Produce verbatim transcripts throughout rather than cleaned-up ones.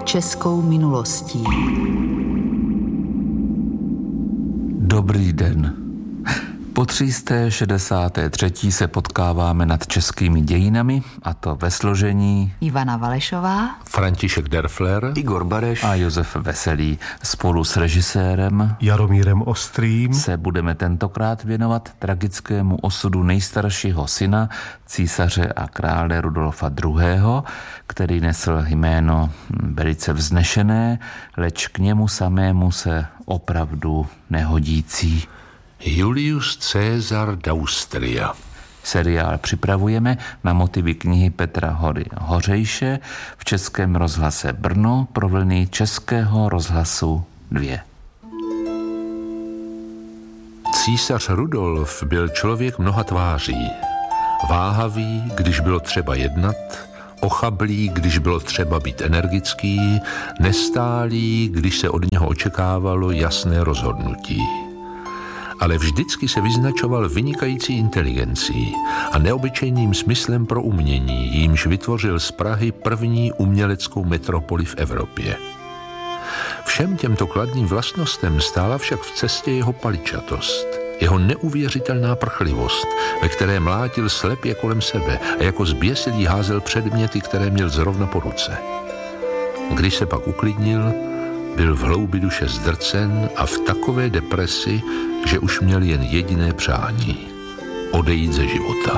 českou minulostí. Dobrý den. Po tři sta šedesáté třetí se potkáváme nad českými dějinami, a to ve složení Ivana Valešová, František Derfler, Igor Bareš a Josef Veselý. Spolu s režisérem Jaromírem Ostrým se budeme tentokrát věnovat tragickému osudu nejstaršího syna, císaře a krále Rudolfa druhého., který nesl jméno velice vznešené, leč k němu samému se opravdu nehodící. Julius Caesar d'Austria. Seriál připravujeme na motivy knihy Petra Hory Hořejše v Českém rozhlase Brno pro vlny Českého rozhlasu dva. Císař Rudolf byl člověk mnoha tváří. Váhavý, když bylo třeba jednat, ochablý, když bylo třeba být energický, nestálý, když se od něho očekávalo jasné rozhodnutí. Ale vždycky se vyznačoval vynikající inteligencí a neobyčejným smyslem pro umění, jímž vytvořil z Prahy první uměleckou metropoli v Evropě. Všem těmto kladným vlastnostem stála však v cestě jeho paličatost, jeho neuvěřitelná prchlivost, ve které mlátil slepě kolem sebe a jako zběsilý házel předměty, které měl zrovna po ruce. Když se pak uklidnil, byl v hloubi duše zdrcen a v takové depresi, že už měl jen jediné přání – odejít ze života.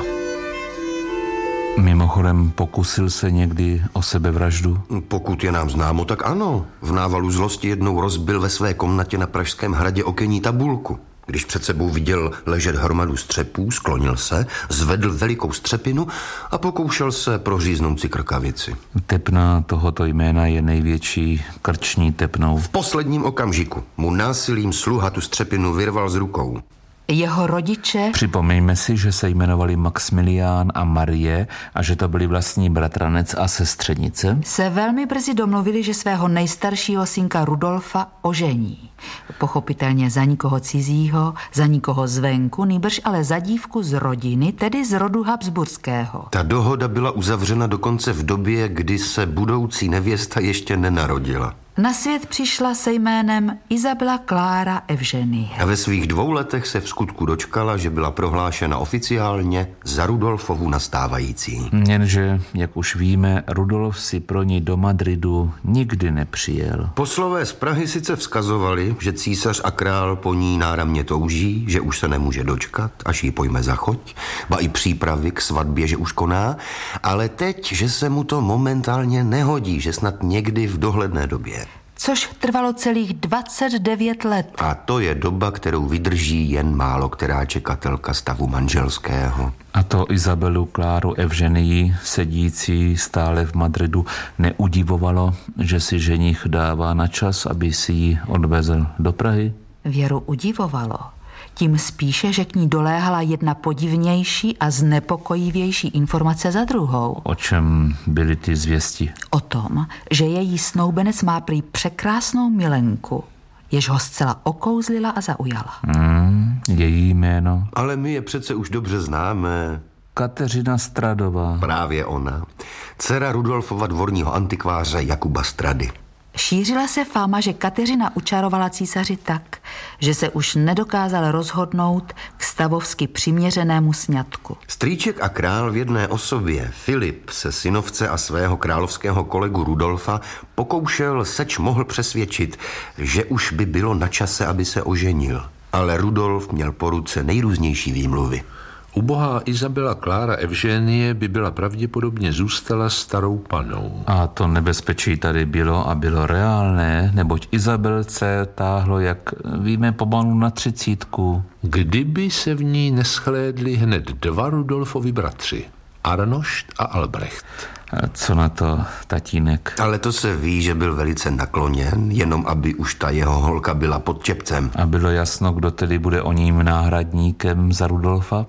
Mimochodem, pokusil se někdy o sebevraždu? Pokud je nám známo, tak ano. V návalu zlosti jednou rozbil ve své komnatě na Pražském hradě okenní tabulku. Když před sebou viděl ležet hromadu střepů, sklonil se, zvedl velikou střepinu a pokoušel se proříznout si krkavici. Tepna tohoto jména je největší krční tepnou. V posledním okamžiku mu násilím sluha tu střepinu vyrval z rukou. Jeho rodiče... Připomeňme si, že se jmenovali Maxmilián a Marie a že to byli vlastní bratranec a sestřenice. Se velmi brzy domluvili, že svého nejstaršího synka Rudolfa ožení. Pochopitelně za nikoho cizího, za nikoho zvenku, nýbrž ale za dívku z rodiny, tedy z rodu Habsburského. Ta dohoda byla uzavřena dokonce v době, kdy se budoucí nevěsta ještě nenarodila. Na svět přišla se jménem Isabela Klára Evženie. A ve svých dvou letech se v skutku dočkala, že byla prohlášena oficiálně za Rudolfovu nastávající. Jenže, jak už víme, Rudolf si pro ní do Madridu nikdy nepřijel. Poslové z Prahy sice vzkazovali, že císař a král po ní náramně touží, že už se nemůže dočkat, až jí pojme za choť, ba i přípravy k svatbě, že už koná, ale teď, že se mu to momentálně nehodí, že snad někdy v dohledné době. Což trvalo celých dvacet devět let. A to je doba, kterou vydrží jen málo která čekatelka stavu manželského. A to Isabelu Kláru Evženii, sedící stále v Madridu, neudivovalo, že si ženich dává na čas, aby si ji odvezl do Prahy? Věru udivovalo. Tím spíše, že k ní doléhala jedna podivnější a znepokojivější informace za druhou. O čem byly ty zvěsti? O tom, že její snoubenec má prý překrásnou milenku, jež ho zcela okouzlila a zaujala. Hmm, její jméno? Ale my je přece už dobře známe. Kateřina Stradová. Právě ona. Dcera Rudolfova dvorního antikváře Jakuba Strady. Šířila se fáma, že Kateřina učarovala císaři tak, že se už nedokázal rozhodnout k stavovsky přiměřenému sňatku. Strýček a král v jedné osobě, Filip, se synovce a svého královského kolegu Rudolfa pokoušel, seč mohl přesvědčit, že už by bylo na čase, aby se oženil. Ale Rudolf měl po ruce nejrůznější výmluvy. Ubohá Isabela Klára Evženie by byla pravděpodobně zůstala starou panou. A to nebezpečí tady bylo a bylo reálné, neboť Izabelce táhlo, jak víme, pomalu na třicítku. Kdyby se v ní neschlédli hned dva Rudolfovi bratři, Arnošt a Albrecht. A co na to tatínek? Ale to se ví, že byl velice nakloněn, jenom aby už ta jeho holka byla pod čepcem. A bylo jasno, kdo tedy bude o ním náhradníkem za Rudolfa?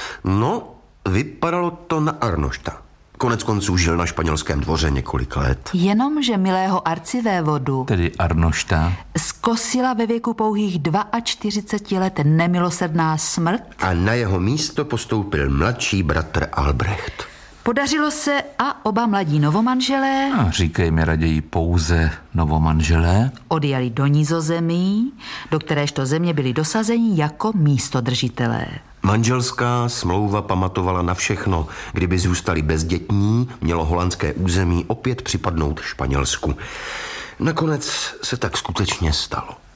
No, vypadalo to na Arnošta. Konec konců žil na španělském dvoře několik let. Jenomže milého arcivévodu, tedy Arnošta, zkosila ve věku pouhých čtyřicet dva let nemilosrdná smrt a na jeho místo postoupil mladší bratr Albrecht. Podařilo se a oba mladí novomanželé, A říkej mi raději pouze novomanželé, odjeli do Nizozemí, do kteréžto země byli dosazeni jako místodržitelé. Manželská smlouva pamatovala na všechno. Kdyby zůstali bezdětní, mělo holandské území opět připadnout Španělsku. Nakonec se tak skutečně stalo.